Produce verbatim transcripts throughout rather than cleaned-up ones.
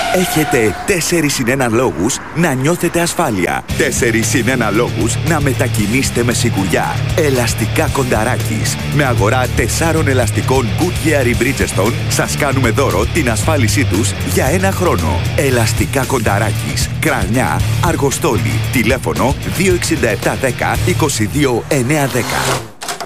Έχετε τέσσερις συν ένα λόγους να νιώθετε ασφάλεια. τέσσερις συν ένα λόγους να μετακινήσετε με σιγουριά. Ελαστικά Κονταράκης. Με αγορά τεσσάρων ελαστικών Goodyear ή Bridgestone σας κάνουμε δώρο την ασφάλισή τους για ένα χρόνο. Ελαστικά Κονταράκης. Κρανιά, Αργοστόλη. Τηλέφωνο δύο εξήντα επτά δέκα είκοσι δύο εννιακόσια δέκα.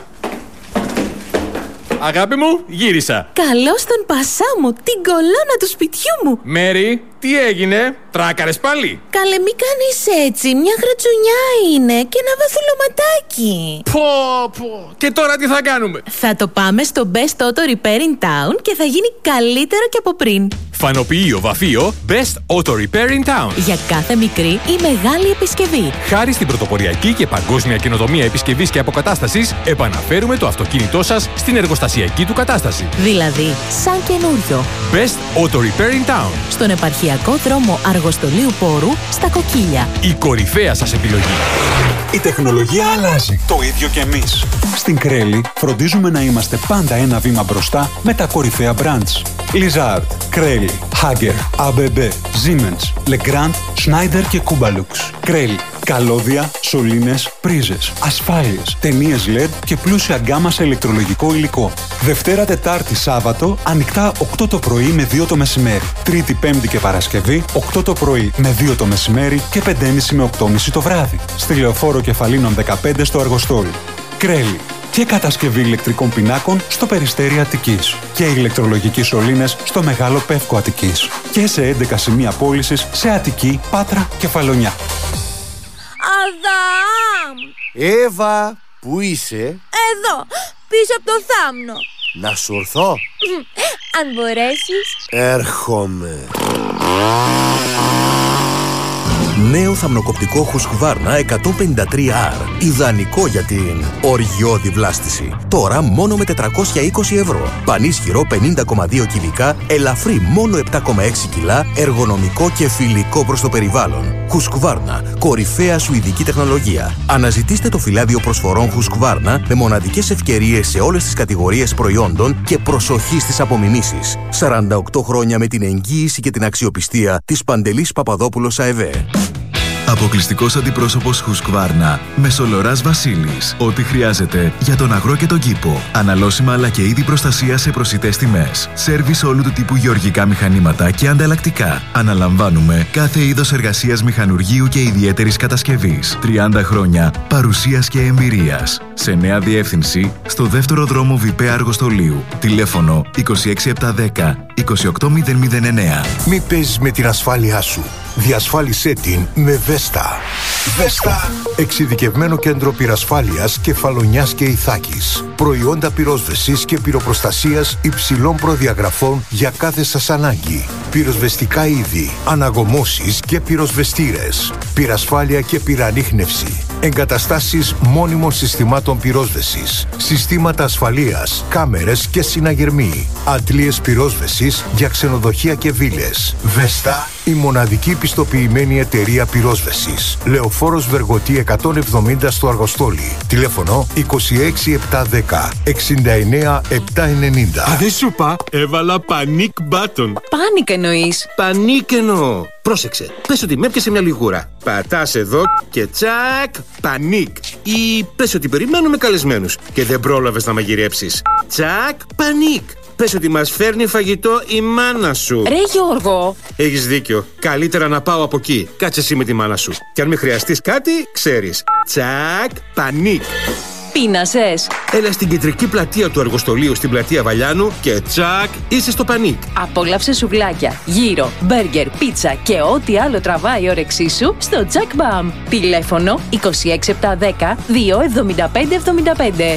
Αγάπη μου, γύρισα. Καλώς τον Πασά μου, την κολόνα του σπιτιού μου. Μέρι, τι έγινε, τράκαρες πάλι? Καλέ, μη κάνεις έτσι, μια γρατσουνιά είναι και ένα βαθουλωματάκι. Πω, πω, και τώρα τι θα κάνουμε? Θα το πάμε στο Best Auto Repair in Town και θα γίνει καλύτερο και από πριν. Φανοποιείο βαφείο Best Auto Repair in Town. Για κάθε μικρή ή μεγάλη επισκευή. Χάρη στην πρωτοποριακή και παγκόσμια καινοτομία επισκευής και αποκατάστασης, επαναφέρουμε το αυτοκίνητό σας στην εργοστασιακή του κατάσταση. Δηλαδή, σαν καινούριο. Best Auto Repair in Town. Στον επαρχιακό δρόμο Αργοστολίου Πόρου, στα Κοκκίλια. Η κορυφαία σας επιλογή. Η τεχνολογία αλλάζει. Το ίδιο και εμείς. Στην Κρέλη φροντίζουμε να είμαστε πάντα ένα βήμα μπροστά με τα κορυφαία brands. Lizard, Κρέλη, Hager, έι μπι μπι, Siemens, Legrand, Schneider και Kubalux. Κρέλη. Καλώδια, σωλήνες, πρίζες, ασφάλειες, ταινίες ελ ι ντι και πλούσια γκάμα σε ηλεκτρολογικό υλικό. Δευτέρα, Τετάρτη, Σάββατο, ανοιχτά οκτώ το πρωί με δύο το μεσημέρι. Τρίτη, Πέμπτη και Παρασκευή, οκτώ το πρωί με δύο το μεσημέρι και πέντε και μισή με οκτώ και μισή το βράδυ. Στη Λεωφόρο Κεφαλίνων δεκαπέντε στο Αργοστόλι. Κρέλη. Και κατασκευή ηλεκτρικών πινάκων στο Περιστέρι Αττικής. Και ηλεκτρολογικοί σωλήνες στο Μεγάλο Πεύκο Αττικής. Και σε έντεκα σημεία πώλησης σε Αττική, Πάτρα και Φαλονιά. Αδάμ! Εύα, πού είσαι? Εδώ, πίσω από το θάμνο. Να σου ορθώ? Αν μπορέσεις. Έρχομαι. Νέο θαμνοκοπτικό Husqvarna εκατόν πενήντα τρία αρ. Ιδανικό για την οργιώδη βλάστηση. Τώρα μόνο με τετρακόσια είκοσι ευρώ. Πανίσχυρο πενήντα κόμμα δύο κυβικά, ελαφρύ μόνο επτά κόμμα έξι κιλά, εργονομικό και φιλικό προς το περιβάλλον. Husqvarna, κορυφαία σουηδική τεχνολογία. Αναζητήστε το φυλάδιο προσφορών Husqvarna με μοναδικές ευκαιρίες σε όλες τις κατηγορίες προϊόντων και προσοχή στις απομιμήσεις. σαράντα οκτώ χρόνια με την εγγύηση και την αξιοπιστία της Παντελής Παπαδόπουλος ΑΕΒΕ. Αποκλειστικός αντιπρόσωπος Husqvarna, Μεσολοράς Βασίλης. Ό,τι χρειάζεται για τον αγρό και τον κήπο. Αναλώσιμα αλλά και είδη προστασία σε προσιτές τιμές. Σέρβις όλου του τύπου γεωργικά μηχανήματα και ανταλλακτικά. Αναλαμβάνουμε κάθε είδος εργασίας μηχανουργείου και ιδιαίτερης κατασκευής. τριάντα χρόνια παρουσίας και εμπειρίας. Σε νέα διεύθυνση, στο δεύτερο δρόμο Βιπέ Αργοστολίου. Τηλέφωνο είκοσι έξι επτακόσια δέκα είκοσι οκτώ μηδέν μηδέν εννέα. Μη παίζεις με την ασφάλειά σου. Διασφάλισέ την με Βέστα. Βέστα. Εξειδικευμένο κέντρο πυρασφάλειας Κεφαλονιάς και Ιθάκης. Προϊόντα πυρόσβεσης και πυροπροστασίας υψηλών προδιαγραφών για κάθε σας ανάγκη. Πυροσβεστικά είδη, αναγωμώσεις και πυροσβεστήρες. Πυρασφάλεια και πυρανίχνευση. Εγκαταστάσεις μόνιμων συστημάτων πυρόσβεσης. Συστήματα ασφαλείας, κάμερες και συναγερμοί. Αντλίες πυρόσβεσης για ξενοδοχεία και βίλες. Βέστα, η μοναδική πιστοποιημένη εταιρεία πυρόσβεσης. Λεωφόρος Βεργοτή εκατόν εβδομήντα στο Αργοστόλι. Τηλέφωνο είκοσι έξι επτακόσια δέκα εξήντα εννέα επτακόσια ενενήντα. Α, δεν σου είπα, έβαλα panic button. Πάνικ εννοείς? Πανίκ εννοώ. Πρόσεξε, πες ότι με έπιασε μια λιγούρα. Πατάς εδώ και τσακ, πανίκ. Ή πες ότι περιμένουμε καλεσμένους και δεν πρόλαβες να μαγειρέψεις. Τσακ, πανίκ. Πες ότι μας φέρνει φαγητό η μάνα σου. Ρε Γιώργο. Έχεις δίκιο. Καλύτερα να πάω από εκεί. Κάτσε εσύ με τη μάνα σου. Και αν με χρειαστείς κάτι, ξέρεις. Τσακ, πανίκ. Πείνασες? Έλα στην κεντρική πλατεία του Αργοστολίου στην πλατεία Βαλιάνου και τσακ, είσαι στο πανίκ. Απόλαυσε σουβλάκια, γύρο, μπέργκερ, πίτσα και ό,τι άλλο τραβάει η όρεξή σου στο Jack Bam. Τηλέφωνο είκοσι έξι επτακόσια δέκα δύο εβδομήντα πέντε εβδομήντα πέντε.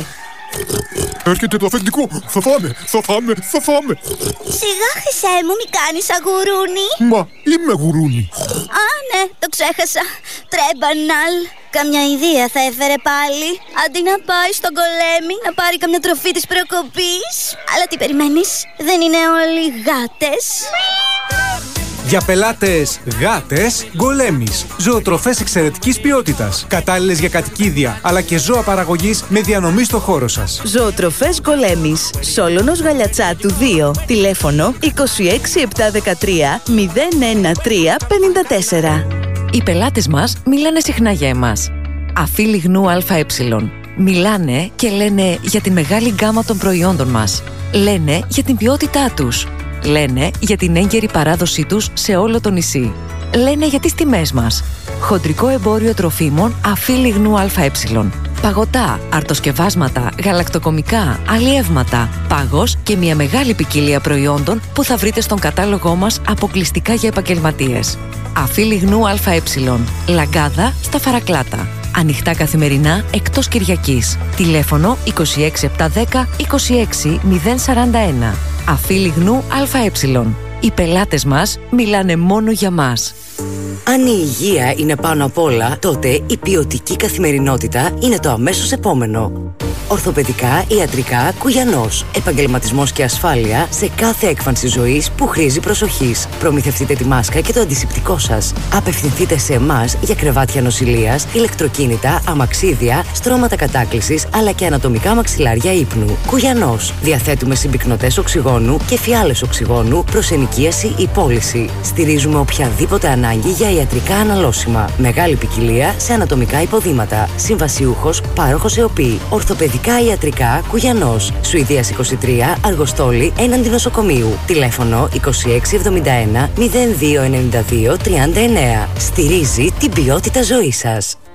Έρχεται το αφεντικό. Θα φάμε, θα φάμε, θα φάμε. Σιγά, Χρυσέ μου, μη κάνεις αγουρούνι. Μα είμαι γουρούνι. Α, ναι, το ξέχασα. Τρέμπαναλ. Καμιά ιδέα θα έφερε πάλι. Αντί να πάει στον κολέμι να πάρει καμιά τροφή της προκοπής. Αλλά τι περιμένεις, δεν είναι όλοι γάτες? Για πελάτες γάτες, Γκολέμις. Ζωοτροφές εξαιρετικής ποιότητας. Κατάλληλες για κατοικίδια, αλλά και ζώα παραγωγής με διανομή στο χώρο σας. Ζωοτροφές Γκολέμις. Σόλωνος Γαλιατσάτου δύο. Τηλέφωνο είκοσι έξι επτακόσια δεκατρία μηδέν ένα τρία πενήντα τέσσερα. Οι πελάτες μας μιλάνε συχνά για εμάς. Αφή λιγνού ΑΕ. Μιλάνε και λένε για τη μεγάλη γκάμα των προϊόντων μας. Λένε για την ποιότητά τους. Λένε για την έγκαιρη παράδοσή τους σε όλο το νησί. Λένε για τις τιμές μας. Χοντρικό εμπόριο τροφίμων Αφή λιγνού ΑΕ. Παγωτά, αρτοσκευάσματα, γαλακτοκομικά, αλλιεύματα, πάγος και μια μεγάλη ποικιλία προϊόντων που θα βρείτε στον κατάλογό μας αποκλειστικά για επαγγελματίες. Αφή λιγνού ΑΕ. Λαγκάδα στα Φαρακλάτα. Ανοιχτά καθημερινά εκτός Κυριακής. Τηλέφωνο είκοσι έξι επτακόσια δέκα είκοσι έξι μηδέν σαράντα ένα. Αφή λιγνού ΑΕ. Οι πελάτες μας μιλάνε μόνο για μας. Αν η υγεία είναι πάνω απ' όλα, τότε η ποιοτική καθημερινότητα είναι το αμέσως επόμενο. Ορθοπαιδικά, ιατρικά, Κουγιανός. Επαγγελματισμός και ασφάλεια σε κάθε έκφανση ζωής που χρήζει προσοχής. Προμηθευτείτε τη μάσκα και το αντισηπτικό σας. Απευθυνθείτε σε εμάς για κρεβάτια νοσηλείας, ηλεκτροκίνητα, αμαξίδια, στρώματα κατάκλησης αλλά και ανατομικά μαξιλάρια ύπνου. Κουγιανός. Διαθέτουμε συμπυκνωτές οξυγόνου και φιάλες οξυγόνου προς ενοικίαση ή πώληση. Στηρίζουμε οποιαδήποτε ανάγκη για ιατρικά αναλώσιμα. Μεγάλη ποικιλία σε ανατομικά υποδήματα. Συμβασιούχος, πάροχος ΕΟΠΗ. Ορθοπαιδικά ιατρικά Κουγιανός. Σουηδίας είκοσι τρία, Αργοστόλη, έναντι νοσοκομείου. Τηλέφωνο είκοσι έξι εβδομήντα ένα μηδέν δύο ενενήντα δύο τριάντα εννέα. Στηρίζει την ποιότητα ζωής σας.